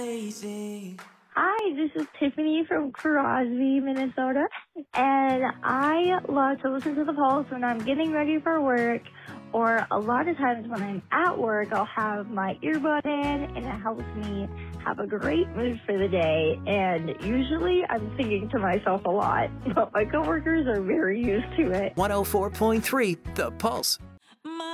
Hi, this is Tiffany from Crosby, Minnesota, and I love to listen to the Pulse when I'm getting ready for work, or a lot of times when I'm at work, I'll have my earbud in, and it helps me have a great mood for the day, and usually I'm singing to myself a lot, but my coworkers are very used to it. 104.3 The Pulse.